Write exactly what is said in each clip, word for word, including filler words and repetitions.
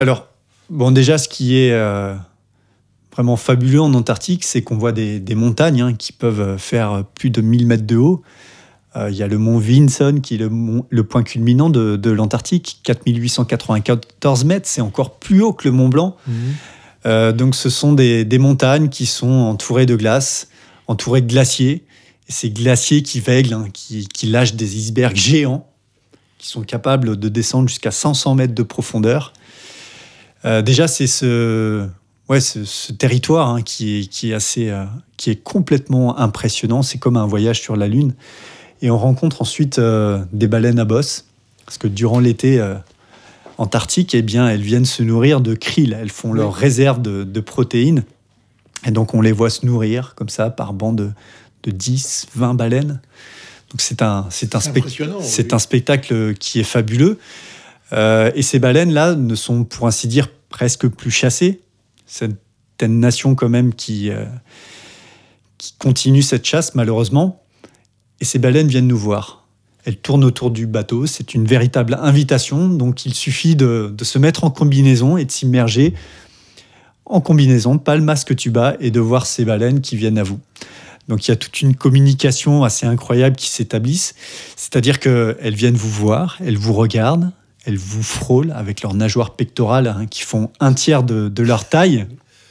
Alors, bon, déjà, ce qui est euh, vraiment fabuleux en Antarctique, c'est qu'on voit des, des montagnes hein, qui peuvent faire plus de mille mètres de haut. Il euh, y a le mont Vinson, qui est le, mont, le point culminant de, de l'Antarctique, quatre mille huit cent quatre-vingt-quatorze mètres, c'est encore plus haut que le Mont Blanc. Mmh. Euh, donc, ce sont des, des montagnes qui sont entourées de glace, entourées de glaciers. Et ces glaciers qui veiglent, hein, qui, qui lâchent des icebergs géants, qui sont capables de descendre jusqu'à cinq cents mètres de profondeur. Euh, déjà, c'est ce, ouais, ce, ce territoire hein, qui, est, qui, est assez, euh, qui est complètement impressionnant. C'est comme un voyage sur la Lune. Et on rencontre ensuite euh, des baleines à bosse, parce que durant l'été euh, antarctique, eh bien, elles viennent se nourrir de krill. Elles font leur réserve de, de protéines. Et donc, on les voit se nourrir comme ça par bancs de, de dix, vingt baleines. Donc, c'est un, c'est un, c'est spect- c'est oui. un spectacle qui est fabuleux. Euh, et ces baleines-là ne sont, pour ainsi dire, presque plus chassées. Certaines nations, quand même, qui, euh, qui continuent cette chasse, malheureusement. Et ces baleines viennent nous voir. Elles tournent autour du bateau. C'est une véritable invitation. Donc, il suffit de, de se mettre en combinaison et de s'immerger en combinaison, pas le masque tuba, et de voir ces baleines qui viennent à vous. Donc, il y a toute une communication assez incroyable qui s'établisse. C'est-à-dire qu'elles viennent vous voir, elles vous regardent, elles vous frôlent avec leurs nageoires pectorales hein, qui font un tiers de, de leur taille.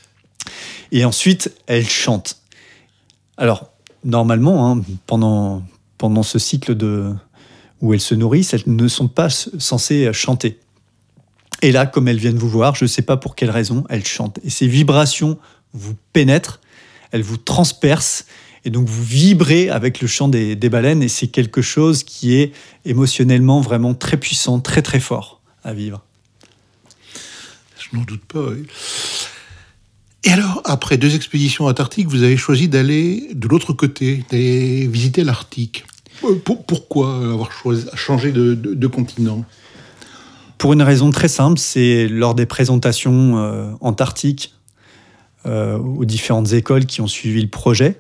Et ensuite, elles chantent. Alors, normalement, hein, pendant, pendant ce cycle de, où elles se nourrissent, elles ne sont pas censées chanter. Et là, comme elles viennent vous voir, je ne sais pas pour quelle raison, elles chantent. Et ces vibrations vous pénètrent, elles vous transpercent, et donc vous vibrez avec le chant des, des baleines, et c'est quelque chose qui est émotionnellement vraiment très puissant, très très fort à vivre. Je n'en doute pas, oui. Et alors, après deux expéditions antarctiques, vous avez choisi d'aller de l'autre côté, d'aller visiter l'Arctique. Pour, pourquoi avoir choisi, changé de, de, de continent ? Pour une raison très simple, c'est lors des présentations euh, antarctiques euh, aux différentes écoles qui ont suivi le projet,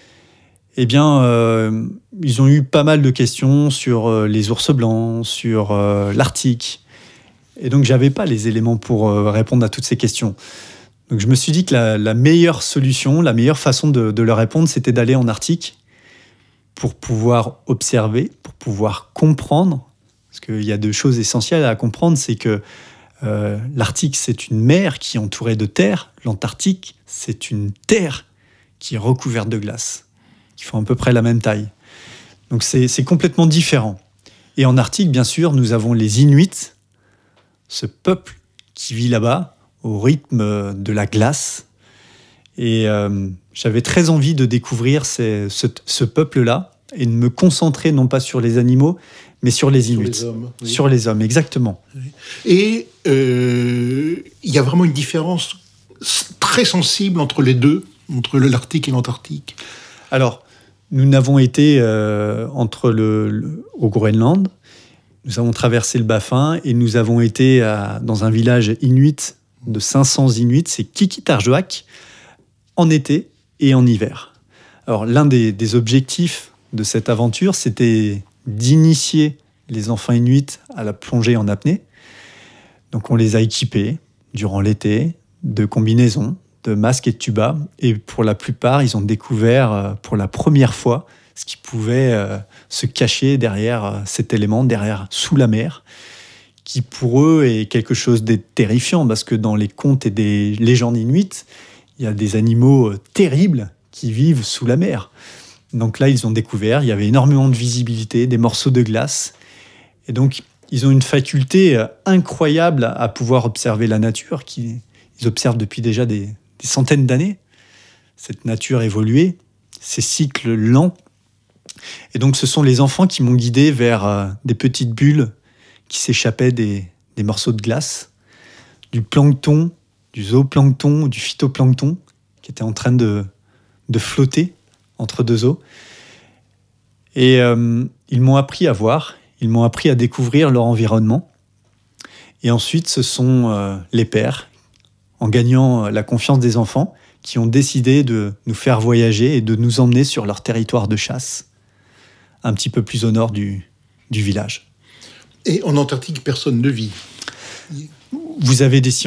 eh bien, euh, ils ont eu pas mal de questions sur euh, les ours blancs, sur euh, l'Arctique. Et donc, j'avais pas les éléments pour euh, répondre à toutes ces questions. Donc je me suis dit que la, la meilleure solution, la meilleure façon de, de leur répondre, c'était d'aller en Arctique pour pouvoir observer, pour pouvoir comprendre. Parce qu'il y a deux choses essentielles à comprendre, c'est que euh, l'Arctique, c'est une mer qui est entourée de terre. L'Antarctique, c'est une terre qui est recouverte de glace, qui font à peu près la même taille. Donc c'est, c'est complètement différent. Et en Arctique, bien sûr, nous avons les Inuits, ce peuple qui vit là-bas, au rythme de la glace. Et euh, j'avais très envie de découvrir ces, ce, ce peuple-là et de me concentrer non pas sur les animaux, mais sur les Inuits. Sur les hommes. Oui. Sur les hommes, exactement. Et euh, il y a vraiment une différence très sensible entre les deux, entre l'Arctique et l'Antarctique. Alors, nous n'avons été euh, entre le, le, au Groenland, nous avons traversé le Baffin et nous avons été à, dans un village inuit de cinq cents Inuits, c'est Qikiqtarjuaq, en été et en hiver. Alors, l'un des, des objectifs de cette aventure, c'était d'initier les enfants inuits à la plongée en apnée. Donc, on les a équipés durant l'été de combinaisons, de masques et de tuba. Et pour la plupart, ils ont découvert euh, pour la première fois ce qui pouvait euh, se cacher derrière euh, cet élément, derrière, sous la mer, qui pour eux est quelque chose de terrifiant, parce que dans les contes et des légendes inuites, il y a des animaux terribles qui vivent sous la mer. Donc là, ils ont découvert, il y avait énormément de visibilité, des morceaux de glace. Et donc, ils ont une faculté incroyable à pouvoir observer la nature, qu'ils observent depuis déjà des, des centaines d'années. Cette nature évoluée, ces cycles lents. Et donc, ce sont les enfants qui m'ont guidé vers des petites bulles qui s'échappaient des, des morceaux de glace, du plancton, du zooplancton, du phytoplancton, qui était en train de, de flotter entre deux eaux. Et euh, ils m'ont appris à voir, ils m'ont appris à découvrir leur environnement. Et ensuite, ce sont euh, les pères, en gagnant la confiance des enfants, qui ont décidé de nous faire voyager et de nous emmener sur leur territoire de chasse, un petit peu plus au nord du, du village. Et en Antarctique, personne ne vit. vous avez des